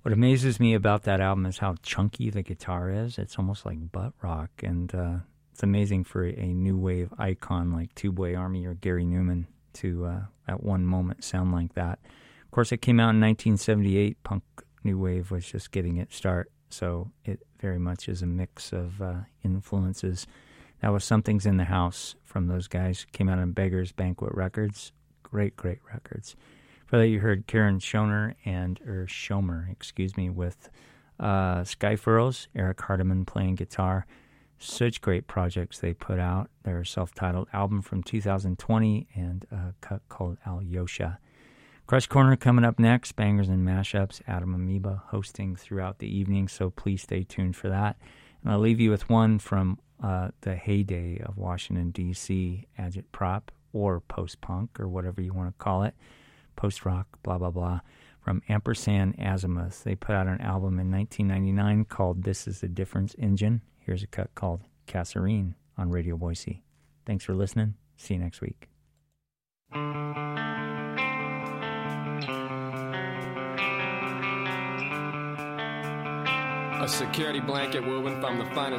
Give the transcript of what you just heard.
What amazes me about that album is how chunky the guitar is. It's almost like butt rock, and it's amazing for a new wave icon like Tubeway Army or Gary Newman to, at one moment, sound like that. Of course, it came out in 1978. Punk new wave was just getting its start, so it very much is a mix of influences. That was Something's in the House from those guys. Came out on Beggars Banquet Records. Great, great records. For that, you heard Karen Schomer, with Sky Furrows, Eric Hardiman playing guitar. Such great projects they put out. Their self-titled album from 2020 and a cut called Alyosha. Crush Corner coming up next, bangers and mashups. Adam Amoeba hosting throughout the evening, so please stay tuned for that. And I'll leave you with one from the heyday of Washington, D.C., agitprop or post-punk or whatever you want to call it. Post-rock, blah, blah, blah, from Ampersand Azimuth. They put out an album in 1999 called This Is the Difference Engine. Here's a cut called Kasserine on Radio Boise. Thanks for listening. See you next week. A security blanket woven from the finest